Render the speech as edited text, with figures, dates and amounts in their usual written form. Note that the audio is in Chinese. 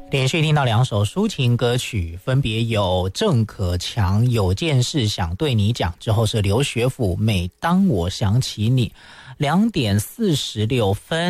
连续听到2首抒情歌曲，分别有郑可强有件事想对你讲，之后是刘学府每当我想起你。2点46分